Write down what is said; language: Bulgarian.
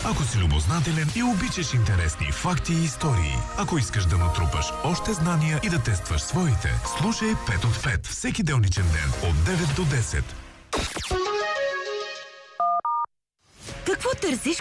Ако си любознателен и обичаш интересни факти и истории, ако искаш да натрупаш още знания и да тестваш своите, слушай 5 от 5 всеки делничен ден от 9 до 10. Какво търсиш,